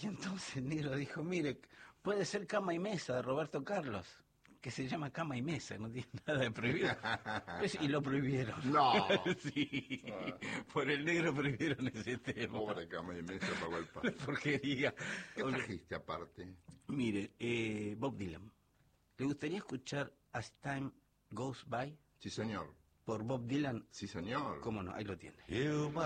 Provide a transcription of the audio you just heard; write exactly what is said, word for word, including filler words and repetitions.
Y entonces el negro dijo, mire, puede ser Cama y Mesa de Roberto Carlos, que se llama Cama y Mesa, no tiene nada de prohibido. Pues, y lo prohibieron. No. Sí, Ah. por el negro prohibieron ese tema. Pobre Cama y Mesa pagó el pato. Porquería. ¿Qué trajiste aparte? Mire, eh, Bob Dylan. ¿Le gustaría escuchar As Time Goes By? Sí, señor. Por Bob Dylan. Sí, señor. ¿Cómo no? Ahí lo tiene. You